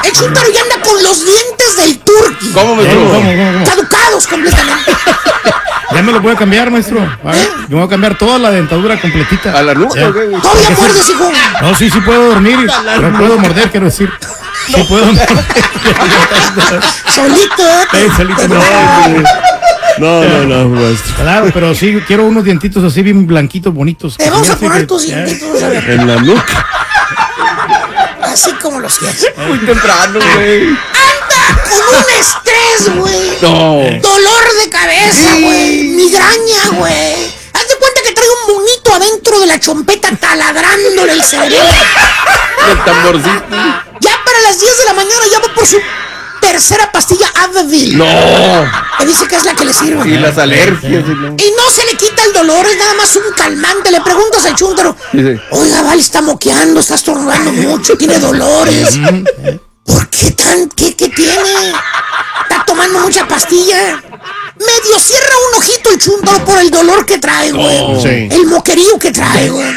El Chuntaro ya anda con los dientes del turqui. ¿Cómo, maestro? ¿Cómo? Caducados completamente. Ya me lo voy a cambiar, maestro. A ver, me voy a cambiar toda la dentadura completita. ¿A la nuca o qué, güey? Todavía muerdes, hijo. No, sí puedo dormir, pero puedo morder, quiero decir. Sí puedo morder. Solito. Solito, No, maestro. Claro, pero sí, quiero unos dientitos así bien blanquitos, bonitos. Te vamos a Así poner que- tus dientitos, a ver. En la nuca. Así como los quieres. Muy temprano, güey. Anda con un estrés, güey. No. Dolor de cabeza, güey. Migraña, güey. Haz de cuenta que trae un monito adentro de la chompeta taladrándole el cerebro. El tamborcito. Ya para las 10 de la mañana ya va por su tercera pastilla Advil. No. Que dice que es la que le sirve. Y las alergias. Y no se le quita el dolor, es nada más un calmante. Le preguntas al Chuntaro, Dice, oiga, Vale, está moqueando, está estornudando mucho, tiene dolores. ¿Por qué tan? ¿Qué tiene? Está tomando mucha pastilla. Medio cierra un ojito el Chuntaro por el dolor que trae, güey. Sí. El moquerío que trae, güey.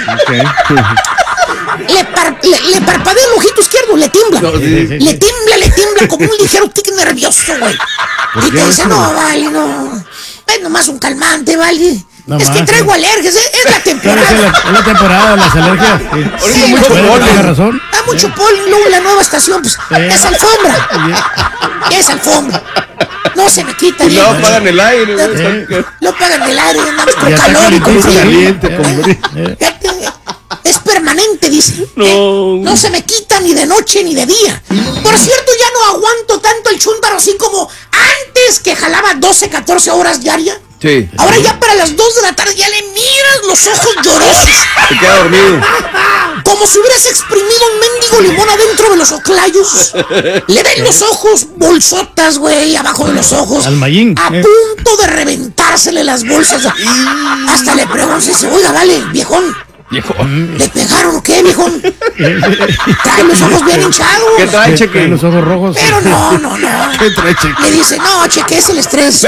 Le parpadea el ojito izquierdo, le tiembla. No, sí. Le tiembla como un ligero tic nervioso, güey. Y te dice, no, Vale, no. Es nomás un calmante, Vale. No es que más, traigo sí. alergias, es la Claro, temporada. es la temporada, las alergias. Ahorita Sí, mucho güey. polen. Tienes razón. Hay mucho polen, luego la nueva estación, pues, es alfombra. Es alfombra. No se me quita. Y bien. no apagan el aire, güey. Lo pagan del aire, andamos con Ya está calor y con calientito, frío. caliente, con frío. Fíjate, es permanente, dice. No. No se me quita ni de noche ni de día. Por cierto, ya no aguanto tanto el Chuntaro así como antes, que jalaba 12, 14 horas diarias. Sí. Ahora ya para las 2 de la tarde ya le miras los ojos llorosos. Se queda dormido. Como si hubieras exprimido un mendigo limón adentro de los oclayos. Le ven los ojos, bolsotas, güey, abajo de los ojos. Al Mayín. A punto de reventársele las bolsas. Hasta le pregunto, dice, oiga, Vale, viejón, Viejo. ¿le pegaron o qué, viejón? Trae los ojos bien hinchados. ¿Qué trae, Tiene Cheque? los ojos rojos. Pero no. ¿Qué trae, Cheque? Le dice, no, Cheque, es el estrés.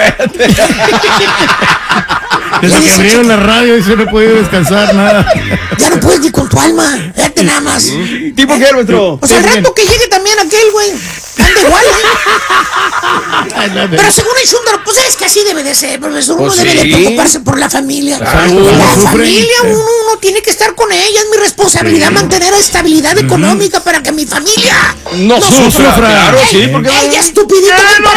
Desde Le que dice, abrieron la radio y se no he podido descansar nada. Ya no puedes ni con tu alma. Fíjate nada más. ¿Tipo qué, maestro? Pues al rato que llegue también aquel, güey. Anda igual, Pero según el Chuntaro, pues es que así debe de ser, profesor. Uno Pues debe de sí. preocuparse por la familia. Claro, La sufren. familia, uno tiene que estar con ella. Es mi responsabilidad mantener estabilidad económica para que mi familia No sufra. Claro, sí, porque ella, estupidito.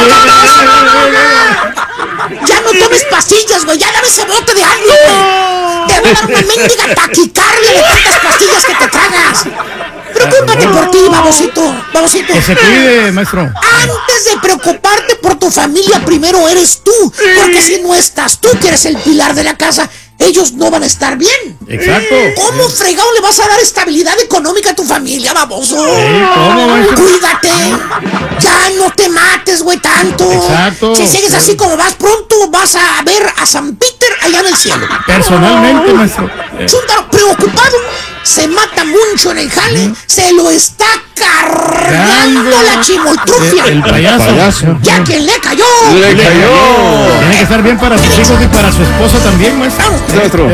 Ya no tomes pastillas, güey. Ya dame ese bote de algo, güey. Te va a dar una mendiga taquicardia de tantas pastillas que te tragas. Preocúpate por ti, babosito. Que se cuide, maestro. Antes de preocuparte por tu familia, primero eres tú. Porque si no estás tú, que eres el pilar de la casa, ellos no van a estar bien. Exacto. ¿Cómo fregado le vas a dar estabilidad económica a tu familia, baboso? ¿Cómo, maestro? Cuídate. Ya no te mates, güey, tanto. Exacto. Si sigues así como vas, pronto vas a ver a San Peter allá en el cielo. Personalmente, maestro. Chuntaro, preocupado, se mata mucho en el jale, se lo está cargando la chimoltrufia. El payaso. Ya que le cayó. le cayó. Tiene que estar bien para sus hijos y para su esposa también, maestro. Vamos. Sí, maestro.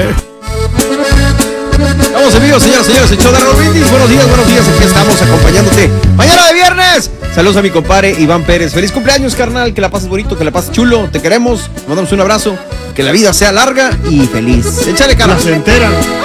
Vamos, amigos, señoras, señores, el show de Raúl Brindis. Buenos días, aquí estamos acompañándote. Mañana de viernes. Saludos a mi compadre Iván Pérez. Feliz cumpleaños, carnal. Que la pases bonito, que la pases chulo. Te queremos. Mandamos un abrazo. Que la vida sea larga y feliz. Échale, cara. Se entera.